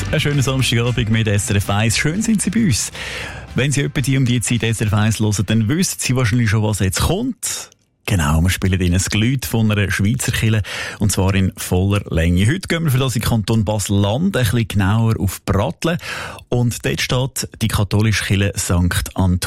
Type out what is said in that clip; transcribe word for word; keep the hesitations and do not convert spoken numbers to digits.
Einen schönen Samstagabend mit S R F eins. Schön sind Sie bei uns. Wenn Sie etwa die um die Zeit S R F eins hören, dann wissen Sie wahrscheinlich schon, was jetzt kommt. Genau, wir spielen Ihnen das Gelüt von einer Schweizer Kirche, und zwar in voller Länge. Heute gehen wir für das in Kanton Basel-Land ein bisschen genauer auf Pratteln. Und dort steht die katholische Kirche Sankt Antoninus.